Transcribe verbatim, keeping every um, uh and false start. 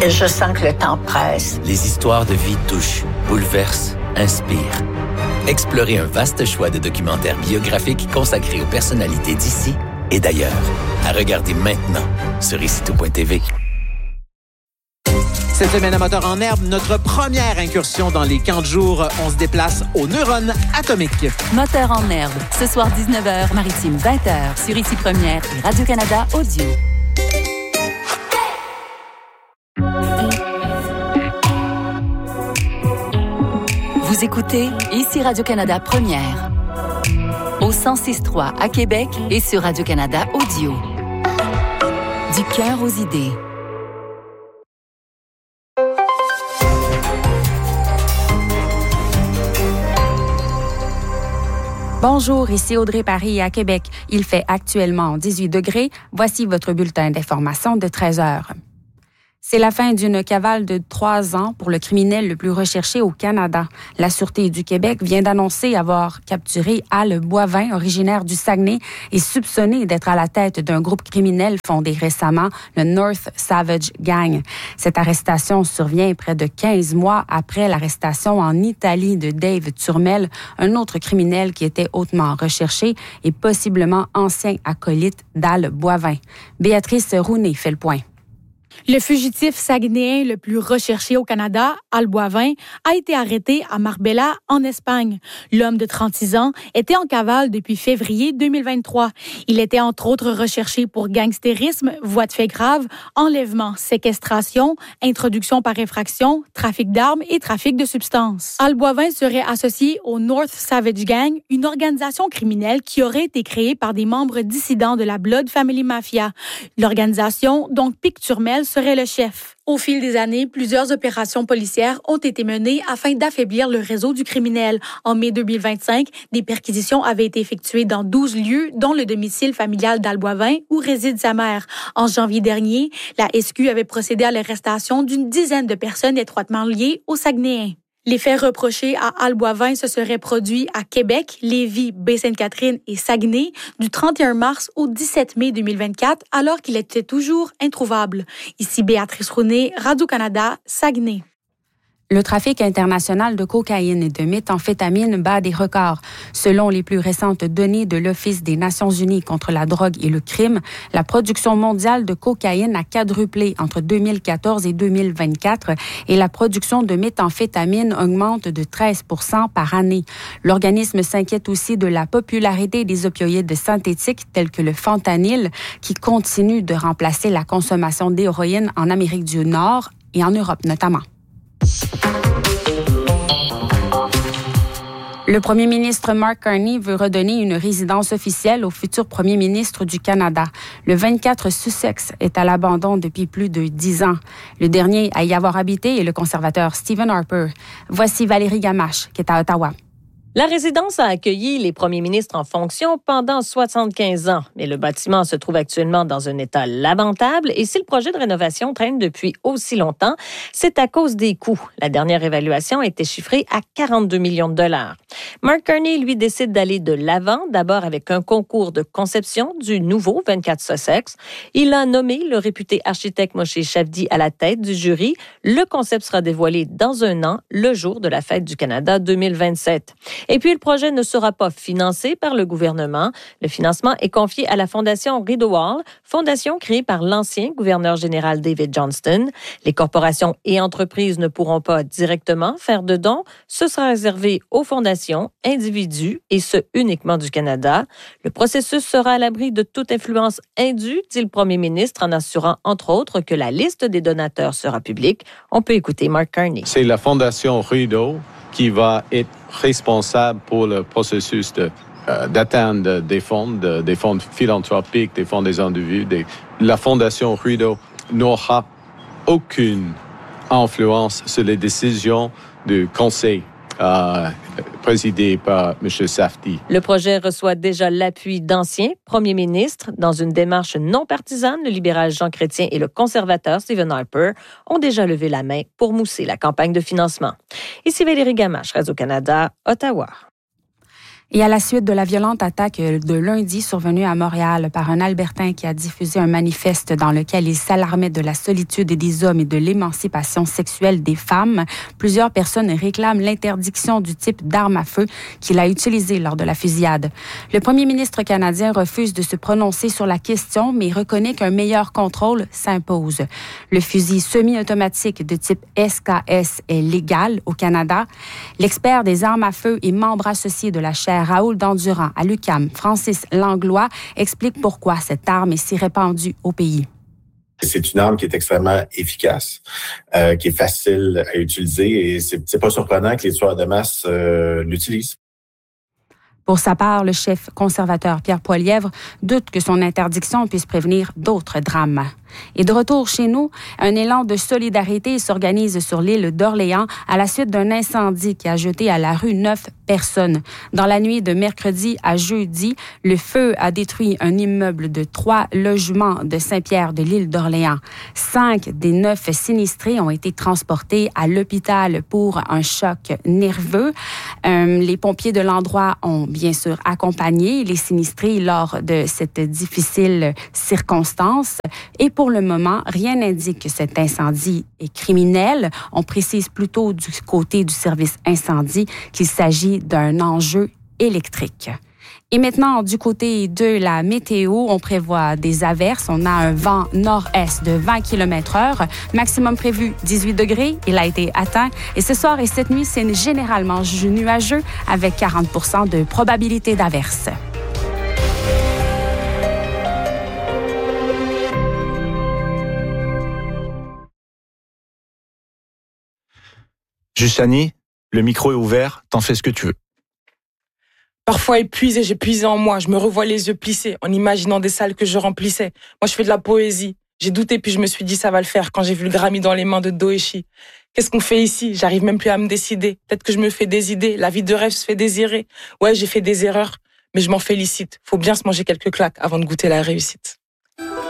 Je sens que le temps presse. Les histoires de vie touchent, bouleversent, inspirent. Explorez un vaste choix de documentaires biographiques consacrés aux personnalités d'ici et d'ailleurs. À regarder maintenant sur ici tout point t v. Cette semaine à Moteur en herbe, notre première incursion dans les camps de jour. On se déplace aux neurones atomiques. Moteur en herbe, ce soir dix-neuf heures, Maritime vingt heures, sur Ici Première et Radio-Canada Audio. Vous écoutez Ici Radio-Canada Première. Au cent six trois à Québec et sur Radio-Canada Audio. Du cœur aux idées. Bonjour, ici Audrey Paris à Québec. Il fait actuellement dix-huit degrés. Voici votre bulletin d'information de treize heures. C'est la fin d'une cavale de trois ans pour le criminel le plus recherché au Canada. La Sûreté du Québec vient d'annoncer avoir capturé Al Boivin, originaire du Saguenay, et soupçonné d'être à la tête d'un groupe criminel fondé récemment, le North Savage Gang. Cette arrestation survient près de quinze mois après l'arrestation en Italie de Dave Turmel, un autre criminel qui était hautement recherché et possiblement ancien acolyte d'Al Boivin. Béatrice Rounet fait le point. Le fugitif saguenéen le plus recherché au Canada, Al Boivin, a été arrêté à Marbella, en Espagne. L'homme de trente-six ans était en cavale depuis février deux mille vingt-trois. Il était entre autres recherché pour gangstérisme, voies de fait grave, enlèvement, séquestration, introduction par effraction, trafic d'armes et trafic de substances. Al Boivin serait associé au North Savage Gang, une organisation criminelle qui aurait été créée par des membres dissidents de la Blood Family Mafia. L'organisation, dont Pic Turmel, serait le chef. Au fil des années, plusieurs opérations policières ont été menées afin d'affaiblir le réseau du criminel. En mai deux mille vingt-cinq, des perquisitions avaient été effectuées dans douze lieux, dont le domicile familial d'Al Boivin, où réside sa mère. En janvier dernier, la S Q avait procédé à l'arrestation d'une dizaine de personnes étroitement liées aux Saguenayens. Les faits reprochés à Al Boivin se seraient produits à Québec, Lévis, Baie-Sainte-Catherine et Saguenay du trente et un mars au dix-sept mai deux mille vingt-quatre, alors qu'il était toujours introuvable. Ici Béatrice Rounet, Radio-Canada, Saguenay. Le trafic international de cocaïne et de méthamphétamine bat des records. Selon les plus récentes données de l'Office des Nations unies contre la drogue et le crime, la production mondiale de cocaïne a quadruplé entre deux mille quatorze et deux mille vingt-quatre et la production de méthamphétamine augmente de treize pour cent par année. L'organisme s'inquiète aussi de la popularité des opioïdes synthétiques tels que le fentanyl qui continue de remplacer la consommation d'héroïne en Amérique du Nord et en Europe notamment. Le premier ministre Mark Carney veut redonner une résidence officielle au futur premier ministre du Canada. Le vingt-quatre Sussex est à l'abandon depuis plus de dix ans. Le dernier à y avoir habité est le conservateur Stephen Harper. Voici Valérie Gamache, qui est à Ottawa. La résidence a accueilli les premiers ministres en fonction pendant soixante-quinze ans, mais le bâtiment se trouve actuellement dans un état lamentable et si le projet de rénovation traîne depuis aussi longtemps, c'est à cause des coûts. La dernière évaluation a été chiffrée à quarante-deux millions de dollars. Mark Carney, lui, décide d'aller de l'avant, d'abord avec un concours de conception du nouveau vingt-quatre Sussex. Il a nommé le réputé architecte Moshe Shavdi à la tête du jury. Le concept sera dévoilé dans un an, le jour de la Fête du Canada deux mille vingt-sept. Et puis, le projet ne sera pas financé par le gouvernement. Le financement est confié à la Fondation Rideau Hall, fondation créée par l'ancien gouverneur général David Johnston. Les corporations et entreprises ne pourront pas directement faire de dons. Ce sera réservé aux fondations, individus, et ce, uniquement du Canada. Le processus sera à l'abri de toute influence indue, dit le premier ministre, en assurant, entre autres, que la liste des donateurs sera publique. On peut écouter Mark Carney. C'est la Fondation Rideau qui va être responsable pour le processus de, euh, d'atteindre des fonds, de, des fonds philanthropiques, des fonds des individus. Des... La Fondation Rideau n'aura aucune influence sur les décisions du Conseil euh, présidé par M. Safdie. Le projet reçoit déjà l'appui d'anciens premiers ministres. Dans une démarche non partisane, le libéral Jean Chrétien et le conservateur Stephen Harper ont déjà levé la main pour mousser la campagne de financement. Ici Valérie Gamache, Radio-Canada, Ottawa. Et à la suite de la violente attaque de lundi survenue à Montréal par un Albertain qui a diffusé un manifeste dans lequel il s'alarmait de la solitude des hommes et de l'émancipation sexuelle des femmes, plusieurs personnes réclament l'interdiction du type d'arme à feu qu'il a utilisé lors de la fusillade. Le premier ministre canadien refuse de se prononcer sur la question, mais reconnaît qu'un meilleur contrôle s'impose. Le fusil semi-automatique de type S K S est légal au Canada. L'expert des armes à feu et membre associé de la chaire Raoul Dandurand à l'U Q A M, Francis Langlois, explique pourquoi cette arme est si répandue au pays. C'est une arme qui est extrêmement efficace, euh, qui est facile à utiliser et c'est, c'est pas surprenant que les tueurs de masse euh, l'utilisent. Pour sa part, le chef conservateur Pierre Poilievre doute que son interdiction puisse prévenir d'autres drames. Et de retour chez nous, un élan de solidarité s'organise sur l'île d'Orléans à la suite d'un incendie qui a jeté à la rue neuf personnes. Dans la nuit de mercredi à jeudi, le feu a détruit un immeuble de trois logements de Saint-Pierre de l'île d'Orléans. Cinq des neuf sinistrés ont été transportés à l'hôpital pour un choc nerveux. Euh, les pompiers de l'endroit ont bien sûr accompagné les sinistrés lors de cette difficile circonstance. Et pour le moment, rien n'indique que cet incendie est criminel. On précise plutôt du côté du service incendie qu'il s'agit d'un enjeu électrique. Et maintenant, du côté de la météo, on prévoit des averses. On a un vent nord-est de vingt kilomètres heure. Maximum prévu dix-huit degrés. Il a été atteint. Et ce soir et cette nuit, c'est généralement nuageux avec quarante pour cent de probabilité d'averses. Justani, le micro est ouvert, t'en fais ce que tu veux. Parfois épuisé, j'ai puisé en moi, je me revois les yeux plissés, en imaginant des salles que je remplissais. Moi, je fais de la poésie. J'ai douté, puis je me suis dit, ça va le faire, quand j'ai vu le Grammy dans les mains de Doeshi. Qu'est-ce qu'on fait ici? J'arrive même plus à me décider. Peut-être que je me fais des idées, la vie de rêve se fait désirer. Ouais, j'ai fait des erreurs, mais je m'en félicite. Faut bien se manger quelques claques avant de goûter la réussite.